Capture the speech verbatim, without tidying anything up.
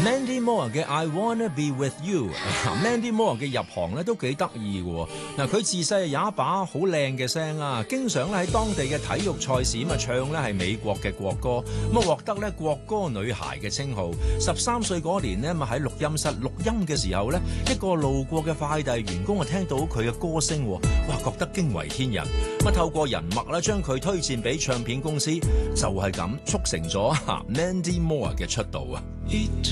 Mandy Moore 嘅 I Wanna Be With You。Mandy Moore 嘅入行咧都幾得意嘅。嗱，佢自細有一把好靚嘅聲啊，經常咧喺當地嘅體育賽事咁啊唱咧係美國嘅國歌，咁啊獲得咧國歌女孩嘅稱號。十三歲嗰年呢，咁喺錄音室錄音嘅時候咧，一個路過嘅快遞員工啊聽到佢嘅歌聲，哇，覺得驚為天人。咁啊透過人脈咧將佢推薦俾唱片公司，就係咁促成咗 Mandy Moore 嘅出道啊。